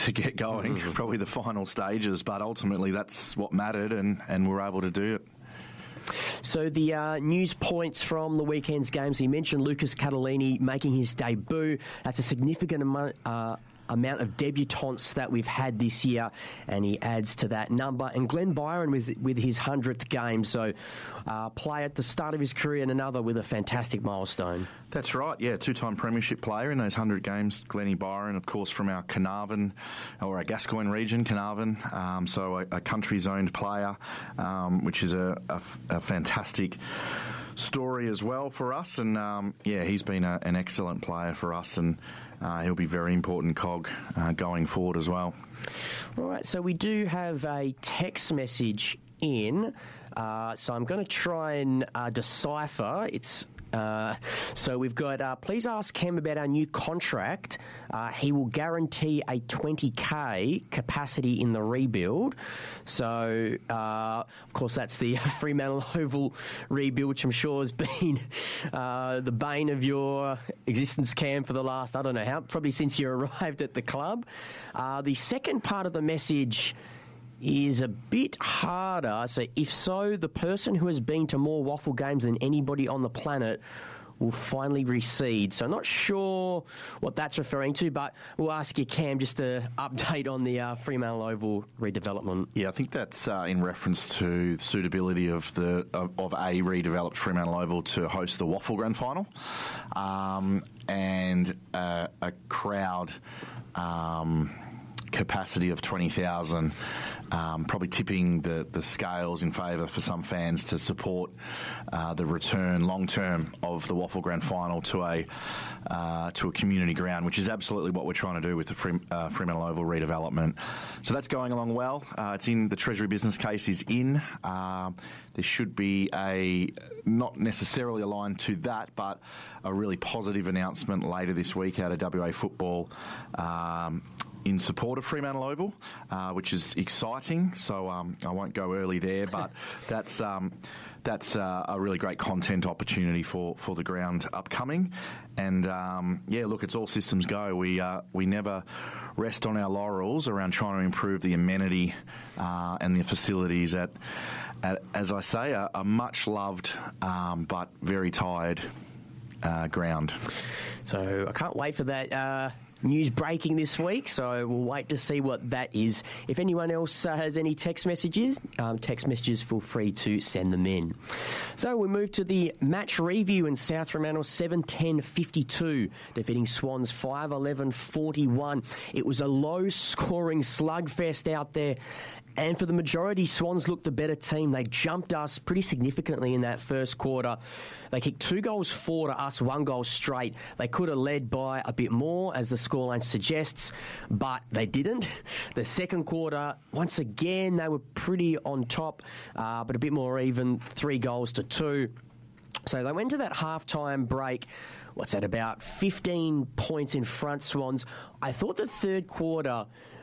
to get going, probably the final stages, but ultimately that's what mattered, and we're able to do it. So the news points from the weekend's games, you mentioned Lucas Catalini making his debut. That's a significant amount of debutants that we've had this year, and he adds to that number. And Glenn Byron with his 100th game, so play at the start of his career and another with a fantastic milestone. That's right, yeah, two-time premiership player in those 100 games. Glennie Byron, of course, from our Carnarvon, or our Gascoyne region, Carnarvon, so a country-zoned player, which is a fantastic story as well for us. And yeah, he's been an excellent player for us, and he'll be a very important cog going forward as well. All right, so we do have a text message in, so I'm going to try and decipher. So we've got, please ask Cam about our new contract. He will guarantee a 20k capacity in the rebuild. So, of course, that's the Fremantle Oval rebuild, which I'm sure has been the bane of your existence, Cam, for the last, I don't know how, probably since you arrived at the club. The second part of the message is a bit harder. So if so, the person who has been to more waffle games than anybody on the planet will finally recede. So I'm not sure what that's referring to, but we'll ask you, Cam, just to update on the Fremantle Oval redevelopment. Yeah, I think that's in reference to the suitability of a redeveloped Fremantle Oval to host the Waffle Grand Final, and a crowd capacity of 20,000, probably tipping the scales in favour for some fans to support the return long term of the Waffle Grand Final to a community ground, which is absolutely what we're trying to do with the Fremantle Oval redevelopment. So that's going along well. It's in the Treasury business case is in. There should be not necessarily aligned to that, but a really positive announcement later this week out of WA Football in support of Fremantle Oval, which is exciting. So I won't go early there, but that's a really great content opportunity for the ground upcoming. And yeah, look, it's all systems go. We never rest on our laurels around trying to improve the amenity and the facilities at as I say, a much loved but very tired ground. So I can't wait for that news breaking this week, so we'll wait to see what that is. If anyone else has any text messages, feel free to send them in. So we move to the match review, in South Fremantle 7-10-52, defeating Swans 5-11-41. It was a low-scoring slugfest out there, and for the majority, Swans looked the better team. They jumped us pretty significantly in that first quarter. They kicked 2 goals for to us, 1 goal straight. They could have led by a bit more, as the scoreline suggests, but they didn't. The second quarter, once again, they were pretty on top, but a bit more even, 3 goals to 2. So they went to that halftime break, what's that, about 15 points in front, Swans. I thought the third quarter,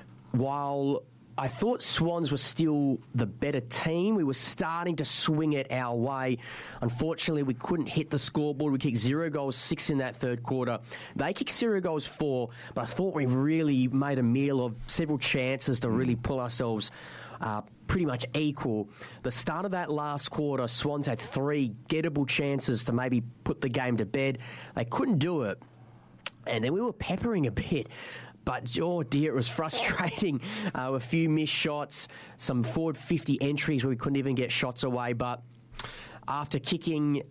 while I thought Swans were still the better team, we were starting to swing it our way. Unfortunately, we couldn't hit the scoreboard. We kicked 0 goals, 6 in that third quarter. They kicked 0 goals, 4, but I thought we really made a meal of several chances to really pull ourselves pretty much equal. The start of that last quarter, Swans had 3 gettable chances to maybe put the game to bed. They couldn't do it. And then we were peppering a bit. But, oh dear, it was frustrating. A few missed shots, some forward 50 entries where we couldn't even get shots away. But after kicking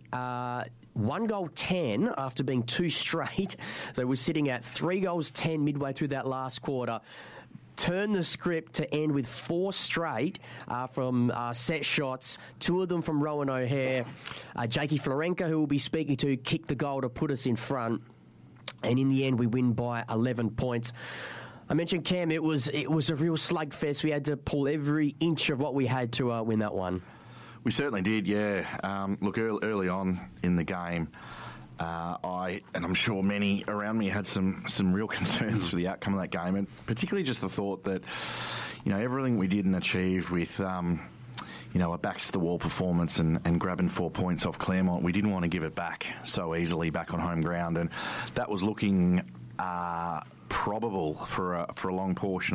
1 goal 10 after being 2 straight, so we're sitting at 3 goals 10 midway through that last quarter, turned the script to end with 4 straight from set shots, 2 of them from Rowan O'Hare. Jakey Florenka, who we'll be speaking to, kicked the goal to put us in front. And in the end, we win by 11 points. I mentioned, Cam, it was a real slugfest. We had to pull every inch of what we had to win that one. We certainly did, yeah. Look, early on in the game, I, and I'm sure many around me, had some real concerns for the outcome of that game, and particularly just the thought that, everything we did and achieved with a backs-to-the-wall performance and grabbing 4 points off Claremont, we didn't want to give it back so easily back on home ground, and that was looking probable for a long portion